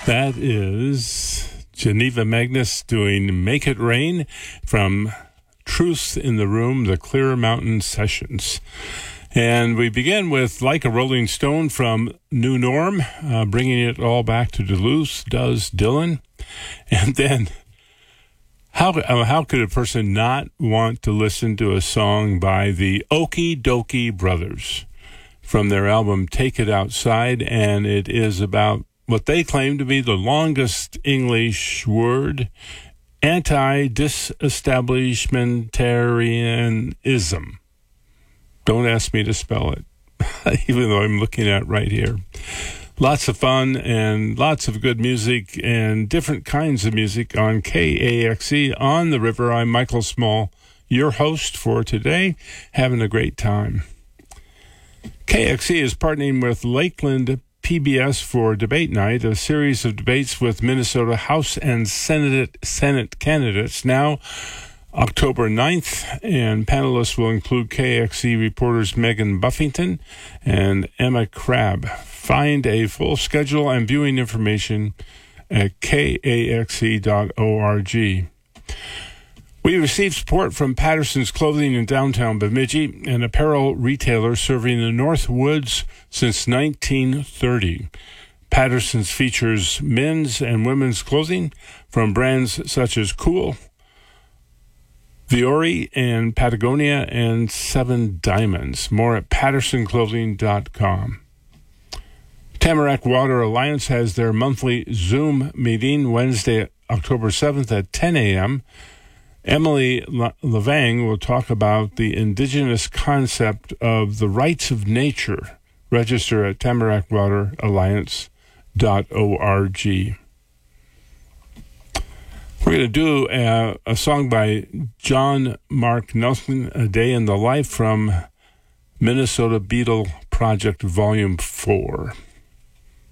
That is Geneva Magnus doing Make It Rain from Truth in the Room, the Clear Mountain Sessions. And we begin with Like a Rolling Stone from New Norm, bringing it all back to Duluth, does Dylan. And then how could a person not want to listen to a song by the Okie Dokie Brothers from their album Take It Outside, and it is about what they claim to be the longest English word, anti-disestablishmentarianism. Don't ask me to spell it, even though I'm looking at it right here. Lots of fun and lots of good music and different kinds of music on KAXE on the river. I'm Michael Small, your host for today, having a great time. KXE is partnering with Lakeland PBS for Debate Night, a series of debates with Minnesota House and Senate candidates. Now, October 9th, and panelists will include KXE reporters Megan Buffington and Emma Crabb. Find a full schedule and viewing information at kaxe.org. We received support from Patterson's Clothing in downtown Bemidji, an apparel retailer serving the North Woods since 1930. Patterson's features men's and women's clothing from brands such as Cool, Viore, and Patagonia, and Seven Diamonds. More at pattersonclothing.com. Tamarack Water Alliance has their monthly Zoom meeting Wednesday, October 7th at 10 a.m., Emily Levang will talk about the indigenous concept of the rights of nature. Register at tamarackwateralliance.org. We're going to do a song by John Mark Nelson, A Day in the Life, from Minnesota Beetle Project Volume 4.